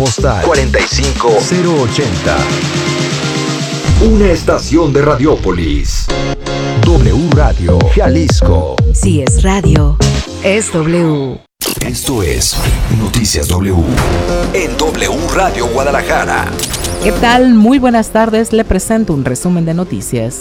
Postal 45080. Una estación de Radiópolis. W Radio Jalisco. Si es radio, es W. Esto es Noticias W. En W Radio Guadalajara. ¿Qué tal? Muy buenas tardes. Le presento un resumen de noticias.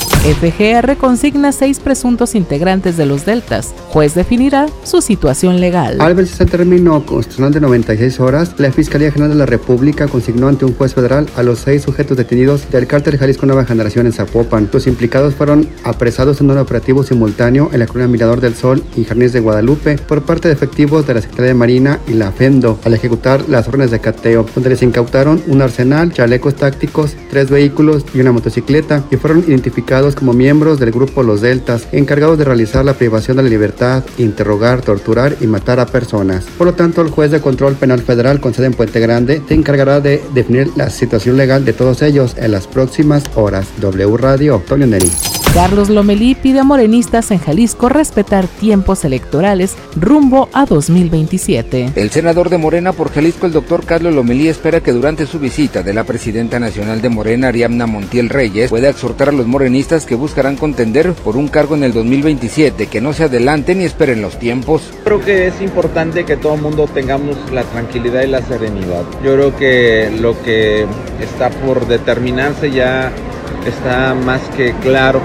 FGR consigna 6 presuntos integrantes de los Deltas. Juez definirá su situación legal. Al verse el término constitucional de 96 horas, la Fiscalía General de la República consignó ante un juez federal a los 6 sujetos detenidos del cártel Jalisco Nueva Generación en Zapopan. Los implicados fueron apresados en un operativo simultáneo en la colonia Mirador del Sol y Jardines de Guadalupe por parte de efectivos de la Secretaría de Marina y la FEMDO al ejecutar las órdenes de cateo, donde les incautaron un arsenal, chalecos tácticos, 3 vehículos y una motocicleta, y fueron identificados como miembros del grupo Los Deltas, encargados de realizar la privación de la libertad, interrogar, torturar y matar a personas. Por lo tanto, el juez de control penal federal con sede en Puente Grande se encargará de definir la situación legal de todos ellos en las próximas horas. W Radio, Antonio Neri. Carlos Lomelí pide a morenistas en Jalisco respetar tiempos electorales rumbo a 2027. El senador de Morena por Jalisco, el doctor Carlos Lomelí, espera que durante su visita de la presidenta nacional de Morena, Ariadna Montiel Reyes, pueda exhortar a los morenistas que buscarán contender por un cargo en el 2027, que no se adelanten y esperen los tiempos. Creo que es importante que todo el mundo tengamos la tranquilidad y la serenidad. Yo creo que lo que está por determinarse ya está más que claro.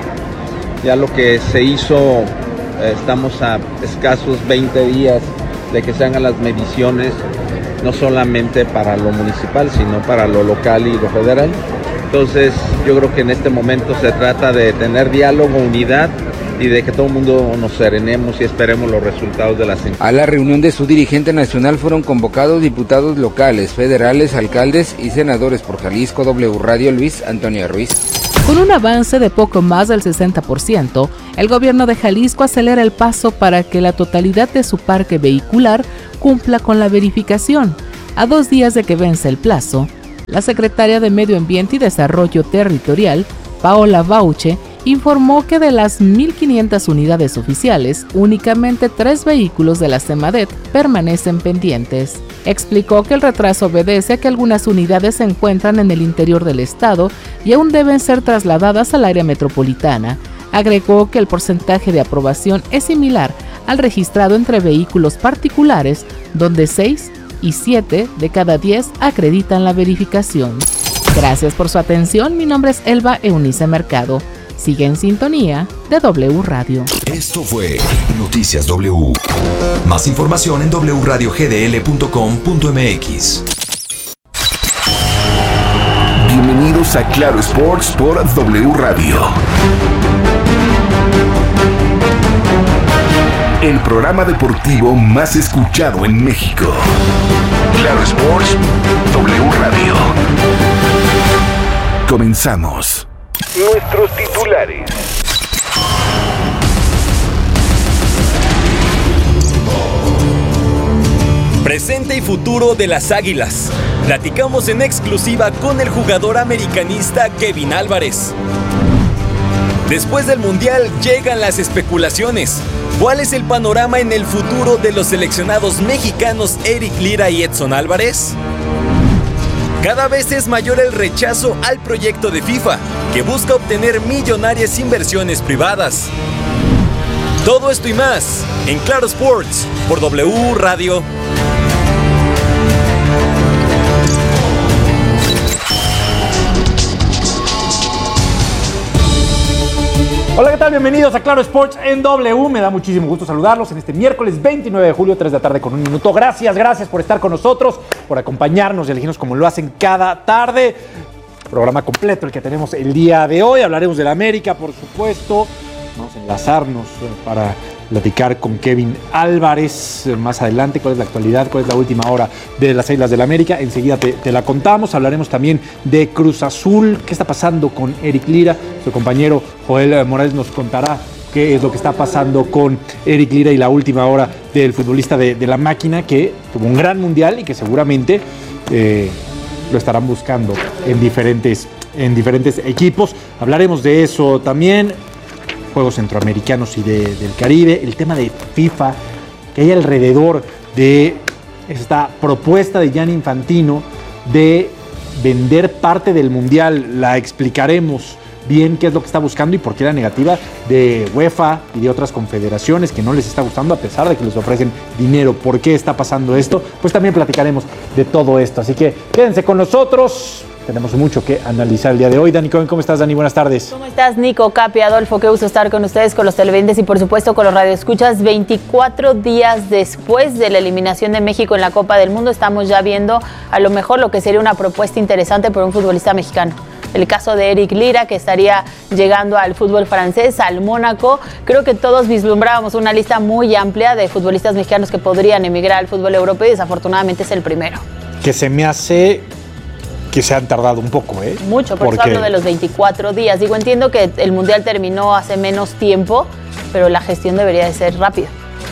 Ya lo que se hizo, estamos a escasos 20 días de que se hagan las mediciones, no solamente para lo municipal, sino para lo local y lo federal. Entonces, yo creo que en este momento se trata de tener diálogo, unidad, y de que todo el mundo nos serenemos y esperemos los resultados de las encuestas. A la reunión de su dirigente nacional fueron convocados diputados locales, federales, alcaldes y senadores por Jalisco. W Radio, Luis Antonio Ruiz. Con un avance de poco más del 60%, el gobierno de Jalisco acelera el paso para que la totalidad de su parque vehicular cumpla con la verificación. A 2 días de que vence el plazo, la secretaria de Medio Ambiente y Desarrollo Territorial, Paola Bauche, informó que de las 1,500 unidades oficiales, únicamente 3 vehículos de la Semadet permanecen pendientes. Explicó que el retraso obedece a que algunas unidades se encuentran en el interior del estado y aún deben ser trasladadas al área metropolitana. Agregó que el porcentaje de aprobación es similar al registrado entre vehículos particulares, donde 6 y 7 de cada 10 acreditan la verificación. Gracias por su atención. Mi nombre es Elba Eunice Mercado. Sigue en sintonía de W Radio. Esto fue Noticias W. Más información en wradiogdl.com.mx. Bienvenidos a Claro Sports por W Radio. El programa deportivo más escuchado en México. Claro Sports, W Radio. Comenzamos. Nuestros titulares. Presente y futuro de las Águilas. Platicamos en exclusiva con el jugador americanista Kevin Álvarez. Después del Mundial llegan las especulaciones. ¿Cuál es el panorama en el futuro de los seleccionados mexicanos Eric Lira y Edson Álvarez? Cada vez es mayor el rechazo al proyecto de FIFA, que busca obtener millonarias inversiones privadas. Todo esto y más en Claro Sports por W Radio. Hola, ¿qué tal? Bienvenidos a Claro Sports en W. Me da muchísimo gusto saludarlos en este miércoles 29 de julio, 3 de la tarde con 1 minuto. Gracias por estar con nosotros, por acompañarnos y elegirnos como lo hacen cada tarde. Programa completo el que tenemos el día de hoy. Hablaremos de la América, por supuesto. Vamos a enlazarnos para platicar con Kevin Álvarez más adelante. ¿Cuál es la actualidad? ¿Cuál es la última hora de las Águilas del la América? Enseguida te la contamos. Hablaremos también de Cruz Azul. ¿Qué está pasando con Eric Lira? Su compañero Joel Morales nos contará qué es lo que está pasando con Eric Lira y la última hora del futbolista de la máquina, que tuvo un gran mundial y que seguramente lo estarán buscando en diferentes equipos. Hablaremos de eso también. Juegos centroamericanos y del Caribe, el tema de FIFA que hay alrededor de esta propuesta de Gianni Infantino de vender parte del Mundial. La explicaremos bien qué es lo que está buscando y por qué la negativa de UEFA y de otras confederaciones que no les está gustando a pesar de que les ofrecen dinero. ¿Por qué está pasando esto? Pues también platicaremos de todo esto. Así que quédense con nosotros. Tenemos mucho que analizar el día de hoy. Dani Cohen, ¿cómo estás, Dani? Buenas tardes. ¿Cómo estás, Nico, Capi, Adolfo? Qué gusto estar con ustedes, con los televidentes y por supuesto con los radioescuchas. 24 días después de la eliminación de México en la Copa del Mundo, estamos ya viendo a lo mejor lo que sería una propuesta interesante por un futbolista mexicano. El caso de Eric Lira, que estaría llegando al fútbol francés, al Mónaco. Creo que todos vislumbrábamos una lista muy amplia de futbolistas mexicanos que podrían emigrar al fútbol europeo y desafortunadamente es el primero. Que se me hace que se han tardado un poco, ¿eh? Mucho, por eso hablo de los 24 días. Digo, entiendo que el Mundial terminó hace menos tiempo, pero la gestión debería de ser rápida.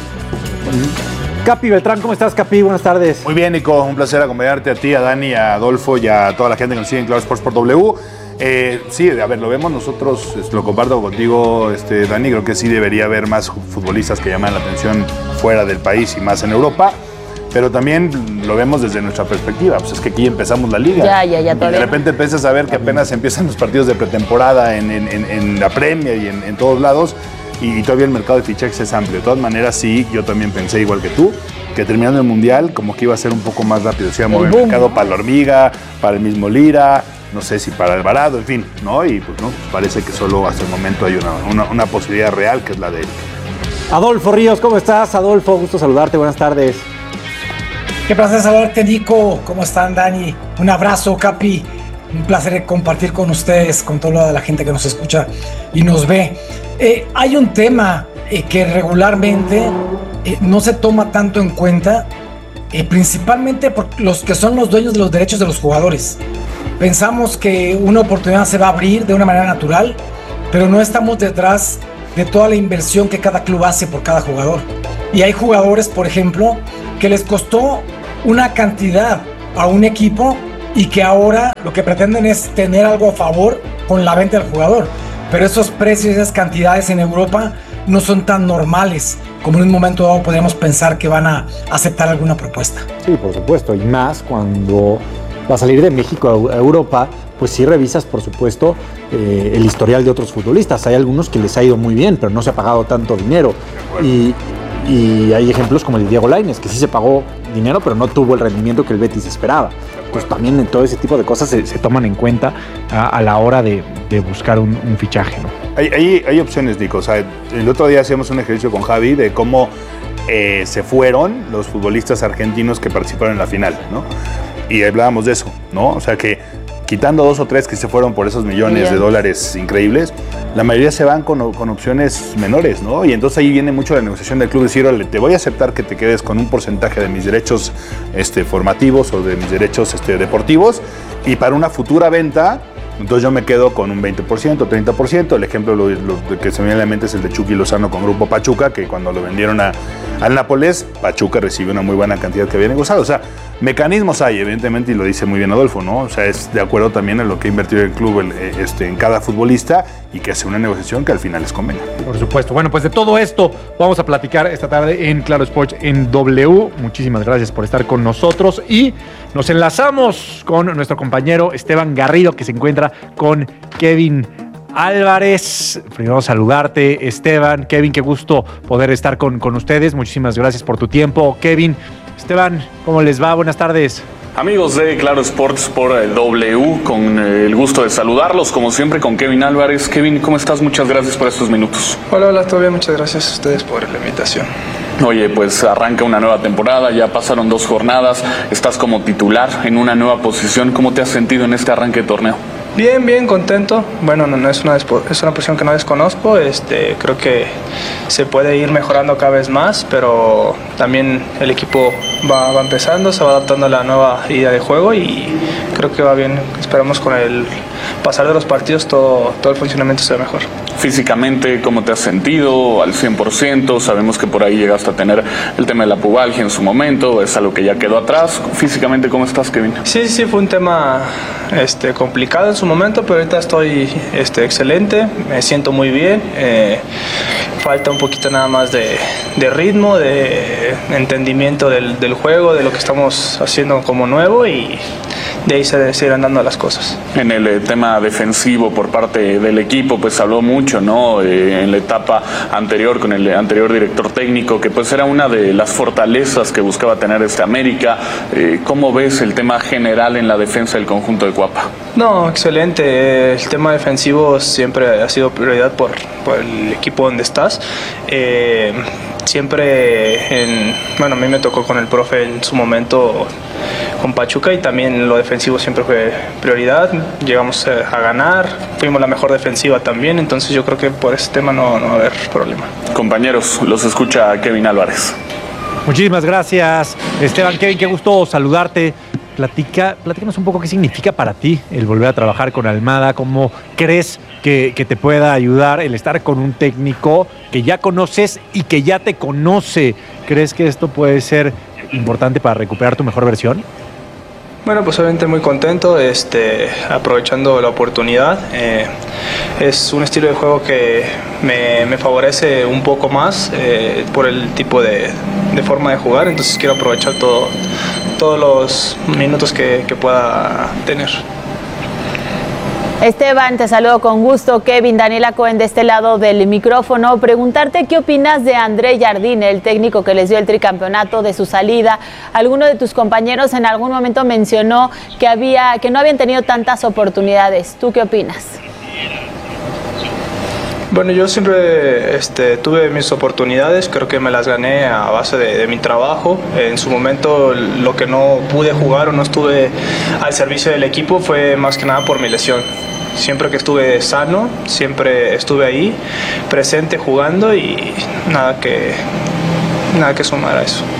Capi Beltrán, ¿cómo estás, Capi? Buenas tardes. Muy bien, Nico. Un placer acompañarte a ti, a Dani, a Adolfo y a toda la gente que nos sigue en Claro Sports por W. Sí, a ver, lo vemos nosotros, lo comparto contigo, Dani, creo que sí debería haber más futbolistas que llaman la atención fuera del país y más en Europa. Pero también lo vemos desde nuestra perspectiva, pues es que aquí empezamos la liga. Ya, y de repente empiezas a ver que apenas empiezan los partidos de pretemporada en la Premier y en todos lados, y todavía el mercado de fichajes es amplio. De todas maneras, sí, yo también pensé igual que tú, que terminando el Mundial como que iba a ser un poco más rápido. Se iba a mover el mercado para la Hormiga, para el mismo Lira, no sé si para Alvarado, en fin, ¿no? Y pues no, parece que solo hasta el momento hay una posibilidad real, que es la de él. Adolfo Ríos, ¿cómo estás? Adolfo, gusto saludarte, buenas tardes. Qué placer saludarte, Nico. ¿Cómo están, Dani? Un abrazo, Capi. Un placer compartir con ustedes, con toda la gente que nos escucha y nos ve. Hay un tema que regularmente no se toma tanto en cuenta, principalmente por los que son los dueños de los derechos de los jugadores. Pensamos que una oportunidad se va a abrir de una manera natural, pero no estamos detrás de toda la inversión que cada club hace por cada jugador. Y hay jugadores, por ejemplo, que les costó una cantidad a un equipo y que ahora lo que pretenden es tener algo a favor con la venta del jugador. Pero esos precios, esas cantidades en Europa no son tan normales como en un momento dado podríamos pensar que van a aceptar alguna propuesta. Sí, por supuesto, y más cuando va a salir de México a Europa, pues sí revisas, por supuesto, el historial de otros futbolistas. Hay algunos que les ha ido muy bien, pero no se ha pagado tanto dinero. Y hay ejemplos como el de Diego Lainez, que sí se pagó dinero, pero no tuvo el rendimiento que el Betis esperaba. Pues también todo ese tipo de cosas se toman en cuenta a la hora de buscar un fichaje, ¿no? Hay opciones, Nico. O sea, el otro día hacíamos un ejercicio con Javi de cómo se fueron los futbolistas argentinos que participaron en la final, ¿no? Y hablábamos de eso, ¿no? O sea, que quitando 2 o 3 que se fueron por esos millones de dólares increíbles, la mayoría se van con opciones menores, ¿no? Y entonces ahí viene mucho la negociación del club, decir, ole, te voy a aceptar que te quedes con un porcentaje de mis derechos formativos o de mis derechos deportivos, y para una futura venta, entonces yo me quedo con un 20%, 30%. El ejemplo que se me viene a la mente es el de Chucky Lozano con Grupo Pachuca, que cuando lo vendieron al Nápoles, Pachuca recibió una muy buena cantidad que había negociado. O sea, mecanismos hay, evidentemente, y lo dice muy bien Adolfo, ¿no? O sea, es de acuerdo también a lo que ha invertido el club en cada futbolista y que hace una negociación que al final les convenga. Por supuesto. Bueno, pues de todo esto vamos a platicar esta tarde en Claro Sports en W. Muchísimas gracias por estar con nosotros y nos enlazamos con nuestro compañero Esteban Garrido, que se encuentra con Kevin Álvarez. Primero saludarte, Esteban. Kevin, qué gusto poder estar con ustedes. Muchísimas gracias por tu tiempo. Kevin, Esteban, ¿cómo les va? Buenas tardes. Amigos de Claro Sports por W, con el gusto de saludarlos, como siempre, con Kevin Álvarez. Kevin, ¿cómo estás? Muchas gracias por estos minutos. Hola, todo bien, muchas gracias a ustedes por la invitación. Oye, pues arranca una nueva temporada, ya pasaron 2 jornadas, estás como titular en una nueva posición. ¿Cómo te has sentido en este arranque de torneo? Bien, contento. Bueno, no es una posición que no desconozco. Creo que se puede ir mejorando cada vez más, pero también el equipo va empezando, se va adaptando a la nueva idea de juego y creo que va bien. Esperamos con el pasar de los partidos todo el funcionamiento sea mejor. Físicamente, ¿cómo te has sentido? Al 100%, sabemos que por ahí llegaste a tener el tema de la pubalgia en su momento, es algo que ya quedó atrás. Físicamente, ¿cómo estás, Kevin? Sí, fue un tema complicado en su momento, pero ahorita estoy excelente, me siento muy bien. Falta un poquito nada más de ritmo, de entendimiento del del juego, de lo que estamos haciendo como nuevo, y de ahí se irán dando las cosas. En el tema defensivo por parte del equipo, pues habló mucho, ¿no? En la etapa anterior con el anterior director técnico, que pues era una de las fortalezas que buscaba tener América. ¿Cómo ves el tema general en la defensa del conjunto de Cuapa? No, excelente. El tema defensivo siempre ha sido prioridad por el equipo donde estás. Siempre a mí me tocó con el profe en su momento con Pachuca, y también lo defensivo siempre fue prioridad. Llegamos a ganar, fuimos la mejor defensiva también, entonces yo creo que por ese tema no va a haber problema. Compañeros, los escucha Kevin Álvarez. Muchísimas gracias, Esteban. Kevin, qué gusto saludarte. Platícanos un poco qué significa para ti el volver a trabajar con Almada, cómo crees que te pueda ayudar el estar con un técnico que ya conoces y que ya te conoce. ¿Crees que esto puede ser importante para recuperar tu mejor versión? Bueno, pues obviamente muy contento, aprovechando la oportunidad. Es un estilo de juego que me favorece un poco más por el tipo de forma de jugar, entonces quiero aprovechar todos los minutos que pueda tener. Esteban, te saludo con gusto. Kevin, Daniela Cohen de este lado del micrófono. Preguntarte qué opinas de André Jardine, el técnico que les dio el tricampeonato, de su salida. Alguno de tus compañeros en algún momento mencionó que no habían tenido tantas oportunidades. ¿Tú qué opinas? Bueno, yo siempre tuve mis oportunidades, creo que me las gané a base de mi trabajo. En su momento lo que no pude jugar o no estuve al servicio del equipo fue más que nada por mi lesión. Siempre que estuve sano, siempre estuve ahí, presente, jugando, y nada que sumar a eso.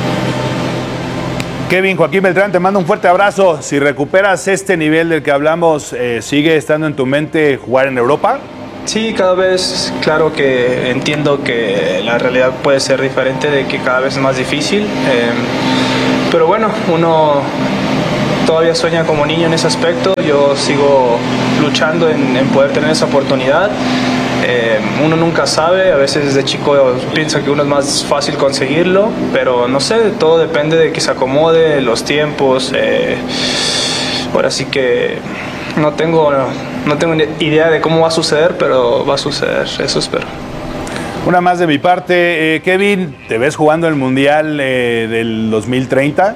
Kevin, Joaquín Beltrán, te mando un fuerte abrazo. Si recuperas este nivel del que hablamos, ¿sigue estando en tu mente jugar en Europa? Sí, cada vez, claro que entiendo que la realidad puede ser diferente, de que cada vez es más difícil, pero bueno, uno todavía sueña como niño en ese aspecto. Yo sigo luchando en poder tener esa oportunidad. Uno nunca sabe, a veces desde chico piensa que uno es más fácil conseguirlo, pero no sé, todo depende de que se acomode, los tiempos. Ahora sí que no tengo idea de cómo va a suceder, pero va a suceder, eso espero. Una más de mi parte. Kevin, ¿te ves jugando el Mundial del 2030?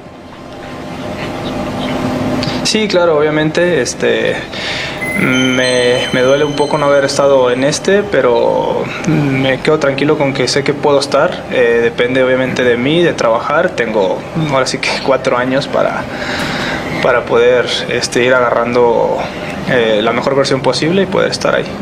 Sí, claro, obviamente. Me duele un poco no haber estado en pero me quedo tranquilo con que sé que puedo estar. Depende obviamente de mí, de trabajar. Tengo ahora sí que 4 años para poder ir agarrando la mejor versión posible y poder estar ahí.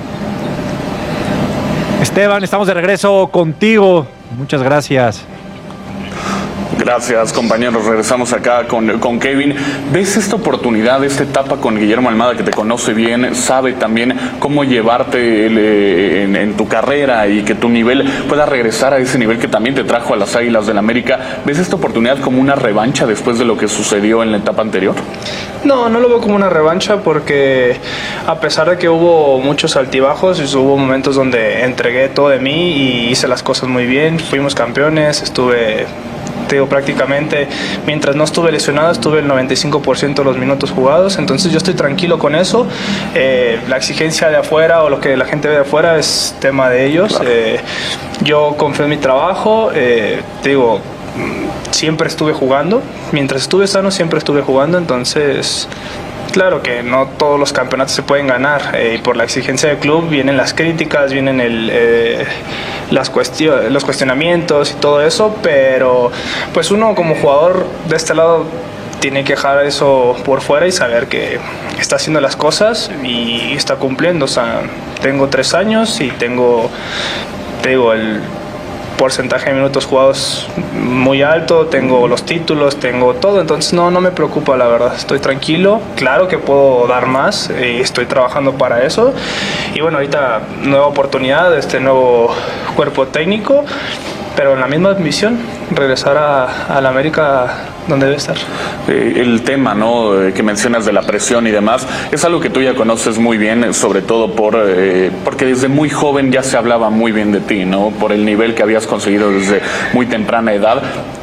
Esteban, estamos de regreso contigo. Muchas gracias. Gracias, compañeros. Regresamos acá con Kevin. ¿Ves esta oportunidad, esta etapa con Guillermo Almada, que te conoce bien, sabe también cómo llevarte en tu carrera y que tu nivel pueda regresar a ese nivel que también te trajo a las Águilas del América? ¿Ves esta oportunidad como una revancha después de lo que sucedió en la etapa anterior? No lo veo como una revancha, porque a pesar de que hubo muchos altibajos, hubo momentos donde entregué todo de mí y hice las cosas muy bien. Fuimos campeones, prácticamente, mientras no estuve lesionado, estuve el 95% de los minutos jugados, entonces yo estoy tranquilo con eso. La exigencia de afuera o lo que la gente ve de afuera es tema de ellos. Claro. Yo confío en mi trabajo, siempre estuve jugando, mientras estuve sano siempre estuve jugando, entonces claro que no todos los campeonatos se pueden ganar, y por la exigencia del club vienen las críticas, vienen los cuestionamientos y todo eso, pero pues uno como jugador de este lado tiene que dejar eso por fuera y saber que está haciendo las cosas y está cumpliendo. O sea, tengo 3 años y tengo el porcentaje de minutos jugados muy alto, tengo los títulos, tengo todo, entonces no me preocupa, la verdad, estoy tranquilo. Claro que puedo dar más y estoy trabajando para eso, y bueno, ahorita nueva oportunidad, nuevo cuerpo técnico, pero en la misma misión, regresar a la América donde debe estar. El tema, ¿no?, que mencionas de la presión y demás, es algo que tú ya conoces muy bien, sobre todo porque desde muy joven ya se hablaba muy bien de ti, ¿no?, por el nivel que habías conseguido desde muy temprana edad.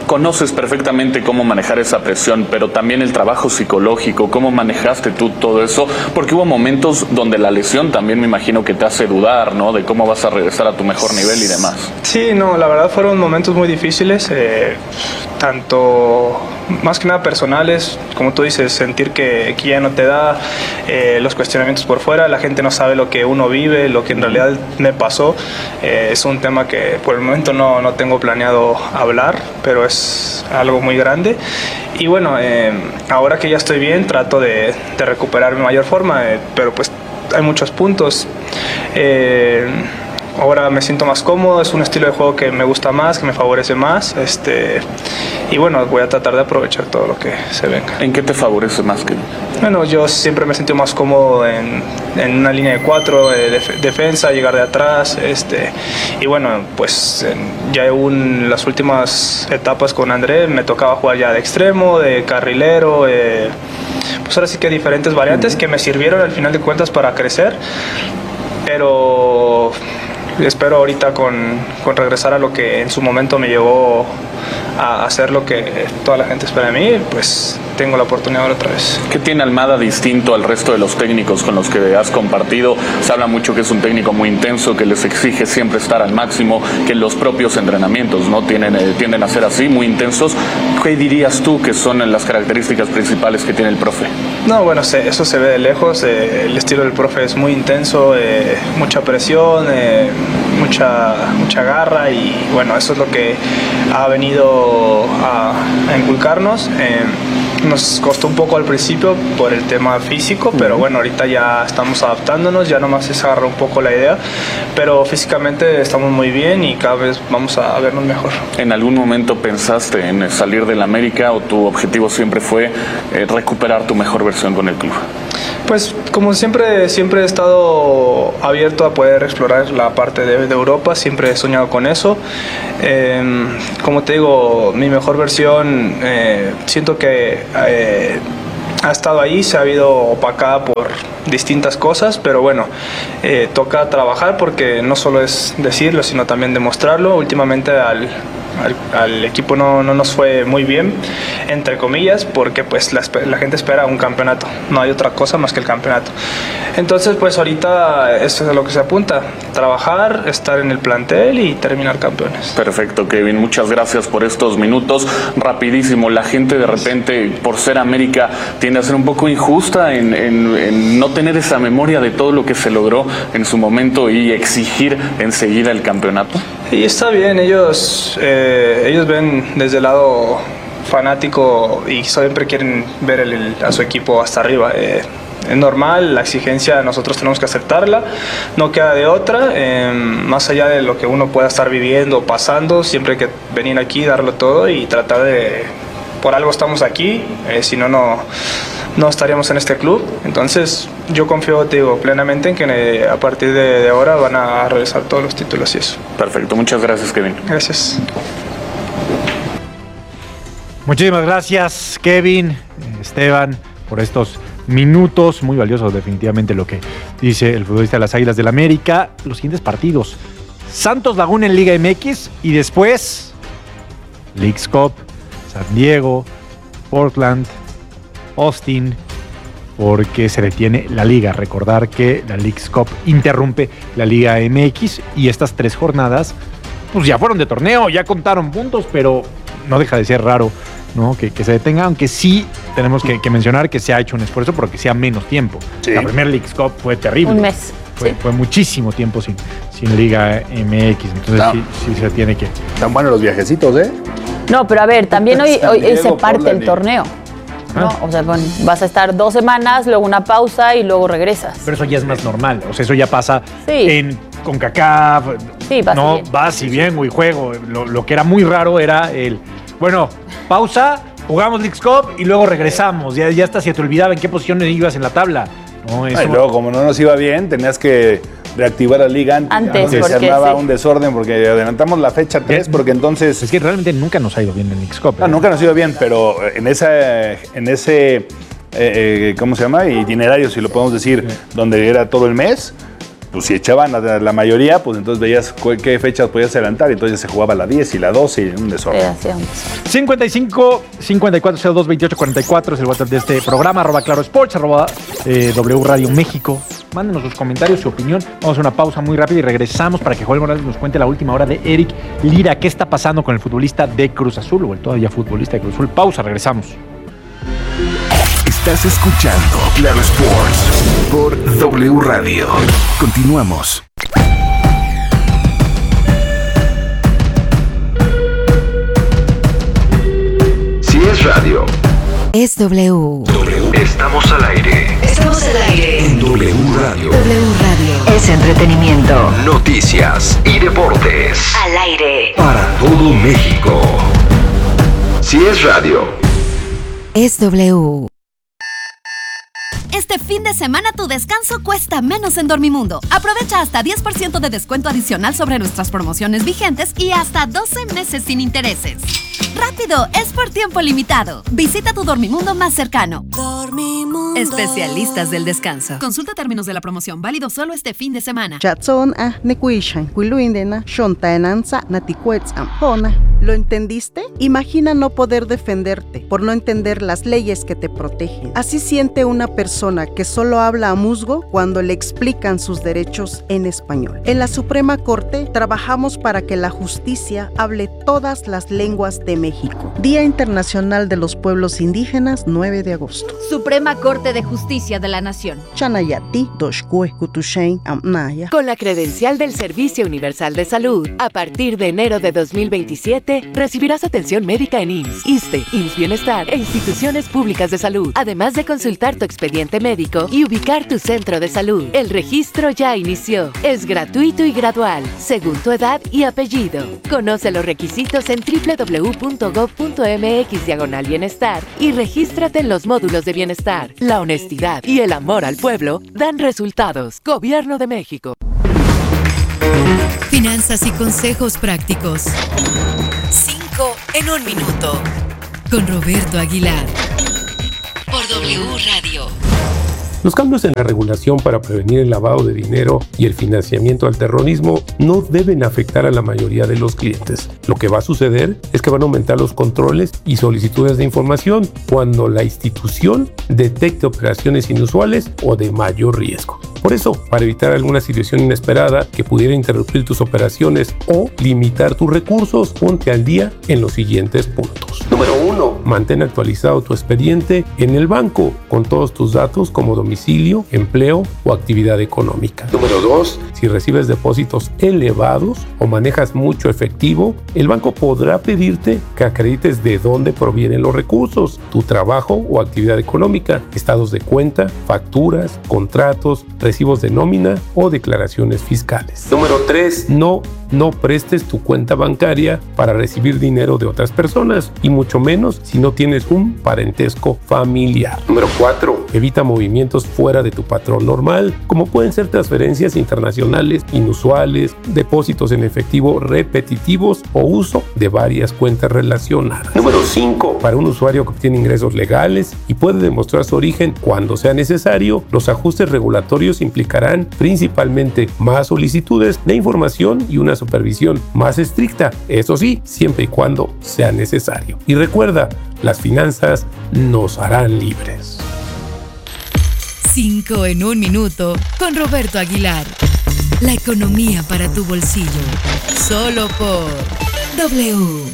conoces perfectamente cómo manejar esa presión, pero también el trabajo psicológico, cómo manejaste tú todo eso, porque hubo momentos donde la lesión también me imagino que te hace dudar, ¿no? De cómo vas a regresar a tu mejor nivel y demás. Sí, no, la verdad fueron momentos muy difíciles, tanto más que nada personales, como tú dices, sentir que ya no te da, los cuestionamientos por fuera, la gente no sabe lo que uno vive, lo que en realidad me pasó. Es un tema que por el momento no tengo planeado hablar, pero es algo muy grande. Y bueno, ahora que ya estoy bien, trato de recuperar mi mayor forma, pero pues hay muchos puntos. Ahora me siento más cómodo, es un estilo de juego que me gusta más, que me favorece más. Y bueno, voy a tratar de aprovechar todo lo que se venga. ¿En qué te favorece más que? Bueno, yo siempre me he sentido más cómodo en una línea de 4, defensa, llegar de atrás. Y bueno, pues ya en las últimas etapas con André me tocaba jugar ya de extremo, de carrilero. Pues ahora sí que diferentes variantes que me sirvieron al final de cuentas para crecer. Pero espero ahorita con regresar a lo que en su momento me llevó a hacer lo que toda la gente espera de mí, pues tengo la oportunidad otra vez. ¿Qué tiene Almada distinto al resto de los técnicos con los que has compartido? Se habla mucho que es un técnico muy intenso, que les exige siempre estar al máximo, que los propios entrenamientos no tienden a ser así, muy intensos. ¿Qué dirías tú que son las características principales que tiene el profe? No, bueno, eso se ve de lejos. El estilo del profe es muy intenso, mucha presión, mucha garra, y bueno, eso es lo que ha venido a inculcarnos. Nos costó un poco al principio por el tema físico, pero bueno, ahorita ya estamos adaptándonos, ya nomás es agarrar un poco la idea, pero físicamente estamos muy bien y cada vez vamos a vernos mejor. ¿En algún momento pensaste en salir del América o tu objetivo siempre fue recuperar tu mejor versión con el club? Pues como siempre he estado abierto a poder explorar la parte de Europa, siempre he soñado con eso. Como te digo, mi mejor versión siento que ha estado ahí, se ha habido opacada por distintas cosas, pero bueno, toca trabajar porque no solo es decirlo, sino también demostrarlo. Últimamente al equipo no nos fue muy bien, entre comillas, porque pues la gente espera un campeonato, no hay otra cosa más que el campeonato. Entonces pues ahorita eso es a lo que se apunta, trabajar, estar en el plantel y terminar campeones. Perfecto, Kevin, muchas gracias por estos minutos. Rapidísimo, la gente de repente, por ser América, tiende a ser un poco injusta en no tener esa memoria de todo lo que se logró en su momento y exigir enseguida el campeonato. Y está bien, ellos ven desde el lado fanático y siempre quieren ver a su equipo hasta arriba. Es normal, la exigencia nosotros tenemos que aceptarla, no queda de otra. Más allá de lo que uno pueda estar viviendo o pasando, siempre hay que venir aquí, darlo todo y tratar de... Por algo estamos aquí, si no estaríamos en este club. Entonces yo confío, te digo, plenamente en que a partir de ahora van a regresar todos los títulos y eso. Perfecto, muchas gracias, Kevin. Gracias. Muchísimas gracias, Kevin, Esteban, por estos minutos. Muy valiosos definitivamente lo que dice el futbolista de las Águilas del América. Los siguientes partidos: Santos Laguna en Liga MX y después Leagues Cup, San Diego, Portland, Austin, porque se detiene la liga. Recordar que la Leagues Cup interrumpe la Liga MX y estas 3 jornadas pues ya fueron de torneo, ya contaron puntos, pero no deja de ser raro, ¿no? que se detenga, aunque sí tenemos que mencionar que se ha hecho un esfuerzo porque sea menos tiempo. Sí. La primera Leagues Cup fue terrible. Un mes. Fue muchísimo tiempo sin Liga MX, entonces sí se tiene que... Están buenos los viajecitos, ¿eh? No, pero a ver, también hoy se parte el torneo, ¿no? O sea, vas a estar 2 semanas, luego una pausa y luego regresas. Pero eso ya es más normal, o sea, eso ya pasa en CONCACAF, sí, vas y bien, güey, juego. Lo que era muy raro era pausa, jugamos Leagues Cup y luego regresamos. Ya hasta se te olvidaba en qué posición ibas en la tabla. No, eso... Y luego, como no nos iba bien, tenías que reactivar la liga antes se armaba un desorden porque adelantamos la fecha 3 porque entonces... Es que realmente nunca nos ha ido bien en Leagues Cup. No, nunca nos ha ido bien, pero en ese ¿cómo se llama? Itinerario, si lo podemos decir, donde era todo el mes, pues si echaban a la mayoría, pues entonces veías qué fechas podías adelantar, y entonces se jugaba la 10 y la 12 y un desorden. 55 54 02 28 44 es el WhatsApp de este programa, @Claro Sports, @W Radio México. Mándenos sus comentarios, su opinión. Vamos a una pausa muy rápida y regresamos para que Joel Morales nos cuente la última hora de Eric Lira. ¿Qué está pasando con el futbolista de Cruz Azul o el todavía futbolista de Cruz Azul? Pausa, regresamos. Estás escuchando Claro Sports por W Radio. Continuamos. Si es radio, es W. Estamos al aire. Estamos al aire. En W Radio. W Radio. Es entretenimiento. Noticias y deportes. Al aire. Para todo México. Si es radio, es W. Este fin de semana tu descanso cuesta menos en Dormimundo. Aprovecha hasta 10% de descuento adicional sobre nuestras promociones vigentes y hasta 12 meses sin intereses. ¡Rápido! Es por tiempo limitado. Visita tu Dormimundo más cercano. Dormimundo. Especialistas del descanso. Consulta términos de la promoción. Válido solo este fin de semana. ¿Lo entendiste? Imagina no poder defenderte por no entender las leyes que te protegen. Así siente una persona que solo habla a musgo cuando le explican sus derechos en español. En la Suprema Corte trabajamos para que la justicia hable todas las lenguas de México. Día Internacional de los Pueblos Indígenas, 9 de agosto. Suprema Corte de Justicia de la Nación. Chanayati, Doshkue, Kutushain, Amnaya. Con la credencial del Servicio Universal de Salud, a partir de enero de 2027, recibirás atención médica en IMSS, ISSSTE, IMSS Bienestar e instituciones públicas de salud, además de consultar tu expediente médico y ubicar tu centro de salud. El registro ya inició. Es gratuito y gradual, según tu edad y apellido. Conoce los requisitos en www.gov.mx/bienestar y regístrate en los módulos de bienestar. La honestidad y el amor al pueblo dan resultados. Gobierno de México. Finanzas y consejos prácticos. 5 en 1 minuto. Con Roberto Aguilar. Por W Radio. Los cambios en la regulación para prevenir el lavado de dinero y el financiamiento al terrorismo no deben afectar a la mayoría de los clientes. Lo que va a suceder es que van a aumentar los controles y solicitudes de información cuando la institución detecte operaciones inusuales o de mayor riesgo. Por eso, para evitar alguna situación inesperada que pudiera interrumpir tus operaciones o limitar tus recursos, ponte al día en los siguientes puntos. Número 1. Mantén actualizado tu expediente en el banco con todos tus datos como domicilio, empleo o actividad económica. Número 2. Si recibes depósitos elevados o manejas mucho efectivo, el banco podrá pedirte que acredites de dónde provienen los recursos, tu trabajo o actividad económica, estados de cuenta, facturas, contratos, recibos de nómina o declaraciones fiscales. Número 3. No prestes tu cuenta bancaria para recibir dinero de otras personas y mucho menos si no tienes un parentesco familiar. Número 4. Evita movimientos fuera de tu patrón normal, como pueden ser transferencias internacionales inusuales, depósitos en efectivo repetitivos o uso de varias cuentas relacionadas. Número 5. Para un usuario que obtiene ingresos legales y puede demostrar su origen cuando sea necesario, los ajustes regulatorios implicarán principalmente más solicitudes de información y una supervisión más estricta, eso sí, siempre y cuando sea necesario. Y recuerda, las finanzas nos harán libres. 5 en 1 minuto con Roberto Aguilar. La economía para tu bolsillo. Solo por W.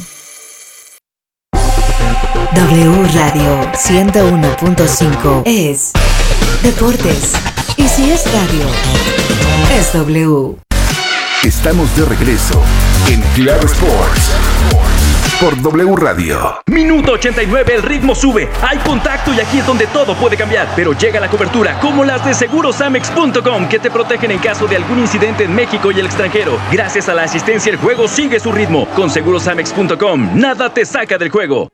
W Radio 101.5 es Deportes. Y si es radio, es W. Estamos de regreso en Claro Sports por W Radio. Minuto 89, el ritmo sube, hay contacto y aquí es donde todo puede cambiar. Pero llega la cobertura, como las de Segurosamex.com, que te protegen en caso de algún incidente en México y el extranjero. Gracias a la asistencia, el juego sigue su ritmo. Con Segurosamex.com, nada te saca del juego.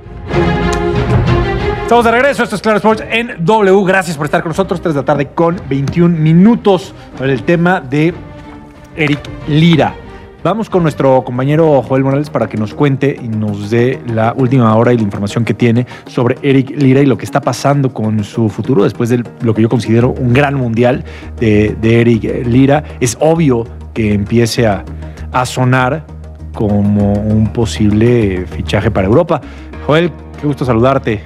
Estamos de regreso, esto es Claro Sports en W. Gracias por estar con nosotros, 3 de la tarde con 21 minutos, para el tema de Eric Lira. Vamos con nuestro compañero Joel Morales para que nos cuente y nos dé la última hora y la información que tiene sobre Eric Lira y lo que está pasando con su futuro después de lo que yo considero un gran mundial de Eric Lira. Es obvio que empiece a sonar como un posible fichaje para Europa. Joel, qué gusto saludarte.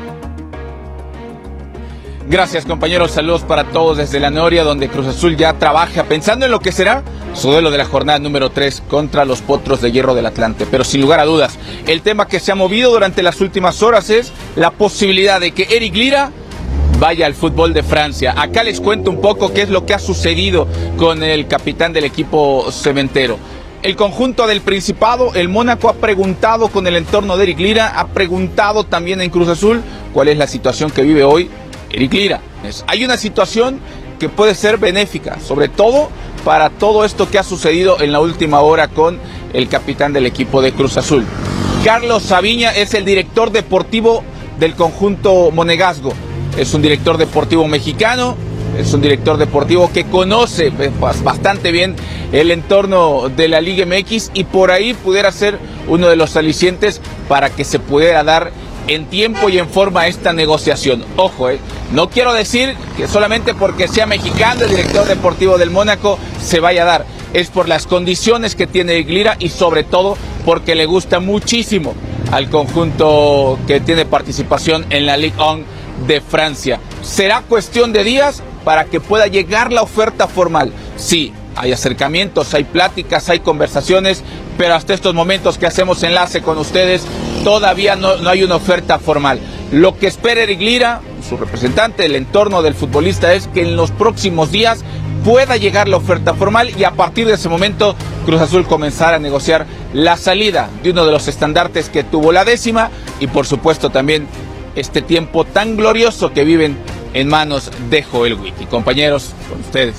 Gracias, compañeros. Saludos para todos desde la Noria, donde Cruz Azul ya trabaja pensando en lo que será su duelo de la jornada número 3 contra los Potros de Hierro del Atlante. Pero sin lugar a dudas, el tema que se ha movido durante las últimas horas es la posibilidad de que Eric Lira vaya al fútbol de Francia. Acá les cuento un poco qué es lo que ha sucedido con el capitán del equipo cementero. El conjunto del Principado, el Mónaco, ha preguntado con el entorno de Eric Lira, ha preguntado también en Cruz Azul cuál es la situación que vive hoy Eric Lira. Hay una situación que puede ser benéfica, sobre todo para todo esto que ha sucedido en la última hora con el capitán del equipo de Cruz Azul. Carlos Saviña es el director deportivo del conjunto monegasco. Es un director deportivo mexicano, es un director deportivo que conoce bastante bien el entorno de la Liga MX y por ahí pudiera ser uno de los alicientes para que se pudiera dar en tiempo y en forma esta negociación. Ojo, no quiero decir que solamente porque sea mexicano el director deportivo del Mónaco se vaya a dar. Es por las condiciones que tiene Eric Lira y sobre todo porque le gusta muchísimo al conjunto que tiene participación en la Ligue 1 de Francia. ¿Será cuestión de días para que pueda llegar la oferta formal? Sí, hay acercamientos, hay pláticas, hay conversaciones, pero hasta estos momentos que hacemos enlace con ustedes, todavía no hay una oferta formal. Lo que espera Eric Lira, su representante, el entorno del futbolista, es que en los próximos días pueda llegar la oferta formal y a partir de ese momento Cruz Azul comenzará a negociar la salida de uno de los estandartes que tuvo la 10ª y por supuesto también este tiempo tan glorioso que viven en manos de Joel Witty. Compañeros, con ustedes.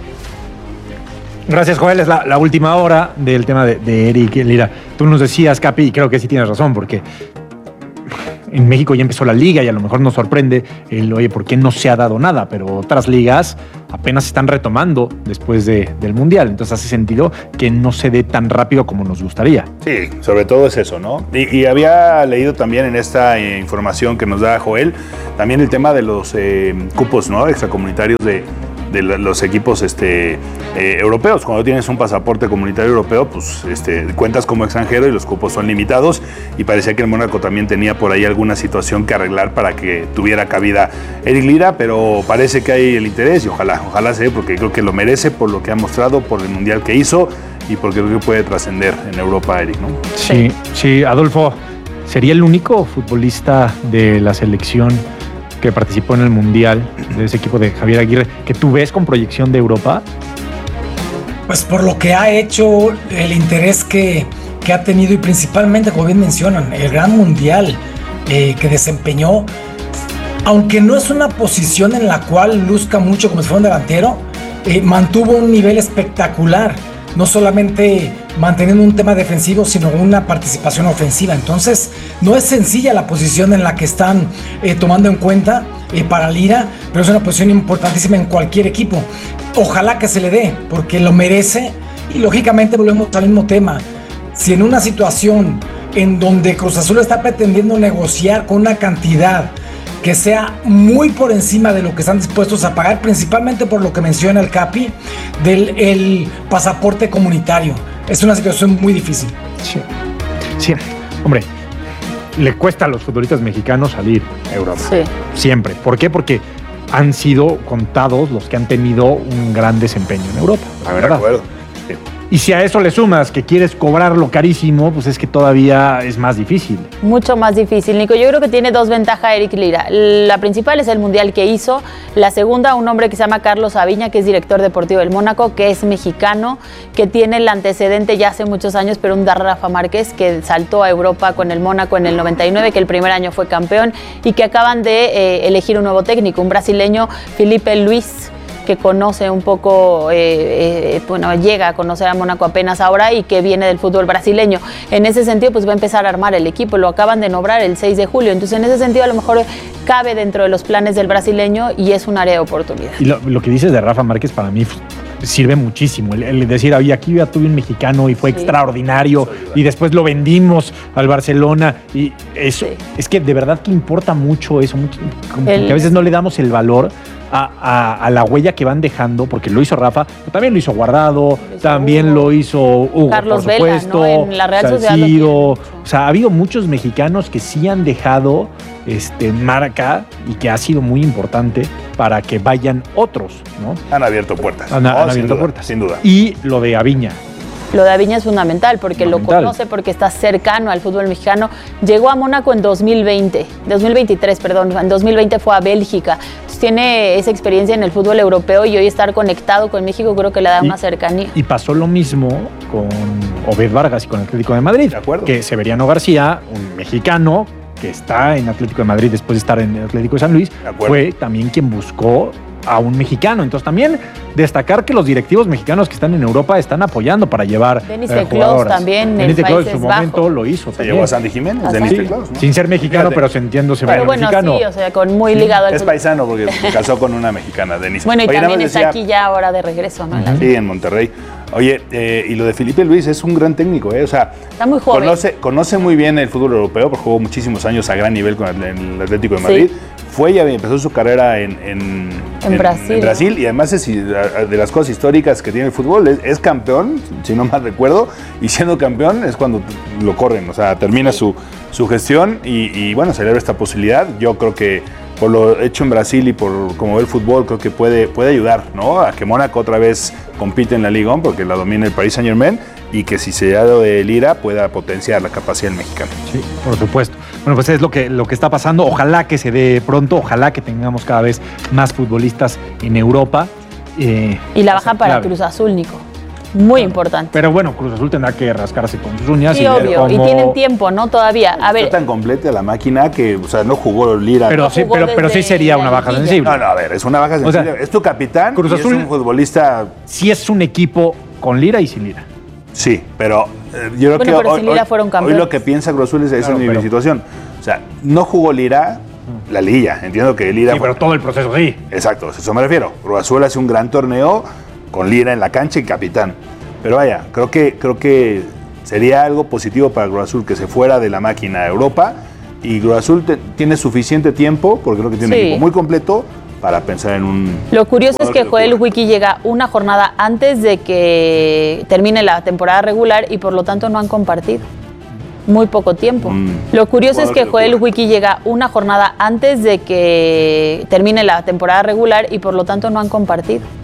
Gracias, Joel. Es la última hora del tema de Eric Lira. Tú nos decías, Capi, y creo que sí tienes razón, porque en México ya empezó la liga y a lo mejor nos sorprende oye, ¿por qué no se ha dado nada? Pero otras ligas apenas se están retomando después del Mundial. Entonces hace sentido que no se dé tan rápido como nos gustaría. Sí, sobre todo es eso, ¿no? Y había leído también en esta información que nos da Joel, también el tema de los cupos, ¿no? Extracomunitarios de los equipos europeos. Cuando tienes un pasaporte comunitario europeo, pues cuentas como extranjero y los cupos son limitados y parecía que el Mónaco también tenía por ahí alguna situación que arreglar para que tuviera cabida Eric Lira, pero parece que hay el interés y ojalá se dé, porque creo que lo merece por lo que ha mostrado, por el mundial que hizo y porque creo que puede trascender en Europa Eric, ¿no? Sí, Adolfo, ¿sería el único futbolista de la selección que participó en el Mundial de ese equipo de Javier Aguirre que tú ves con proyección de Europa? Pues por lo que ha hecho, el interés que ha tenido y principalmente, como bien mencionan, el gran Mundial que desempeñó, aunque no es una posición en la cual luzca mucho como si fuera un delantero, mantuvo un nivel espectacular, no solamente manteniendo un tema defensivo, sino una participación ofensiva. Entonces, no es sencilla la posición en la que están tomando en cuenta para Lira, pero es una posición importantísima en cualquier equipo. Ojalá que se le dé, porque lo merece y lógicamente volvemos al mismo tema. Si en una situación en donde Cruz Azul está pretendiendo negociar con una cantidad que sea muy por encima de lo que están dispuestos a pagar, principalmente por lo que menciona el Capi, del pasaporte comunitario. Es una situación muy difícil. Sí, hombre, le cuesta a los futbolistas mexicanos salir a Europa. Sí. Siempre. ¿Por qué? Porque han sido contados los que han tenido un gran desempeño en Europa, la verdad. De acuerdo. Sí. Y si a eso le sumas que quieres cobrarlo carísimo, pues es que todavía es más difícil. Mucho más difícil, Nico. Yo creo que tiene dos ventajas Eric Lira. La principal es el Mundial que hizo. La segunda, un hombre que se llama Carlos Saviña, que es director deportivo del Mónaco, que es mexicano, que tiene el antecedente ya hace muchos años, pero un Rafa Márquez, que saltó a Europa con el Mónaco en el 99, que el primer año fue campeón, y que acaban de elegir un nuevo técnico, un brasileño, Felipe Luis, que conoce un poco, llega a conocer a Mónaco apenas ahora y que viene del fútbol brasileño. En ese sentido, pues va a empezar a armar el equipo. Lo acaban de nombrar el 6 de julio. Entonces, en ese sentido, a lo mejor cabe dentro de los planes del brasileño y es un área de oportunidad. Y lo que dices de Rafa Márquez, para mí sirve muchísimo. El decir, oye, aquí ya tuve un mexicano y fue extraordinario y después lo vendimos al Barcelona y eso. Es que de verdad que importa mucho eso, como que a veces no le damos el valor a la huella que van dejando, porque lo hizo Rafa, pero también lo hizo Guardado, también lo hizo Hugo, Carlos por supuesto, Vela, ¿no? En la Real Sociedad Salcido. O sea, ha habido muchos mexicanos que sí han dejado marca y que ha sido muy importante para que vayan otros, ¿no? Han abierto puertas. Han abierto puertas. Sin duda. Y lo de Aviña. Lo de Aviña es fundamental porque lo conoce, porque está cercano al fútbol mexicano. Llegó a Mónaco en 2023, perdón. En 2020 fue a Bélgica. Entonces tiene esa experiencia en el fútbol europeo y hoy estar conectado con México creo que le da una cercanía. Y pasó lo mismo con Obed Vargas y con el Atlético de Madrid. De acuerdo. Que Severiano García, un mexicano que está en Atlético de Madrid después de estar en el Atlético de San Luis, fue también quien buscó a un mexicano. Entonces también destacar que los directivos mexicanos que están en Europa están apoyando para llevar Denis Teclós también Denis en Teclós en Países su Bajos. momento lo hizo. Se llevó a Sandy Jiménez, Denis Teclós, ¿no? Sin ser mexicano, pero sintiéndose mexicano. Sí, o sea, con muy ligado al Es paisano porque se casó con una mexicana, Denis. Bueno, y Oye, también está aquí ya ahora de regreso, ¿no? Sí, en Monterrey. Oye, y lo de Felipe Luis es un gran técnico, o sea, está muy joven. Conoce muy bien el fútbol europeo, porque jugó muchísimos años a gran nivel con el Atlético de Madrid. Fue y empezó su carrera en Brasil y además es de las cosas históricas que tiene el fútbol, es campeón, si no mal recuerdo, y siendo campeón es cuando lo corren, o sea, termina su gestión y bueno, celebra esta posibilidad. Yo creo que por lo hecho en Brasil y por cómo ve el fútbol, creo que puede ayudar, ¿no? A que Mónaco otra vez compite en la Liga 1 porque la domina el Paris Saint-Germain y que si se da lo de Lira pueda potenciar la capacidad del mexicano. Sí, por supuesto. Bueno, pues es lo que está pasando. Ojalá que se dé pronto, ojalá que tengamos cada vez más futbolistas en Europa. Y la baja para Cruz Azul, Nico. Muy importante. Pero bueno, Cruz Azul tendrá que rascarse con sus uñas. Sí, obvio. Y tienen tiempo, ¿no? Todavía. A ver. Está tan completa la máquina que, o sea, no jugó Lira. Pero sí sería una baja sensible. No, a ver, es una baja sensible. O sea, es tu capitán. Cruz Azul es un futbolista. Sí es un equipo con Lira y sin Lira. Sí, pero yo creo que pero sin Lira fueron campeones. Hoy lo que piensa Cruz Azul es mi situación. O sea, no jugó Lira la Liguilla. Entiendo que Lira. Sí, pero todo el proceso sí. Exacto, a eso me refiero. Cruz Azul hace un gran torneo con Lira en la cancha y capitán. Pero vaya, creo que sería algo positivo para Cruz Azul que se fuera de la máquina a Europa y Cruz Azul tiene suficiente tiempo, porque creo que tiene un equipo muy completo para pensar en un... Lo curioso es que Joel Wiki llega una jornada antes de que termine la temporada regular y por lo tanto no han compartido. Muy poco tiempo. Lo curioso es que Joel Wiki llega una jornada antes de que termine la temporada regular y por lo tanto no han compartido.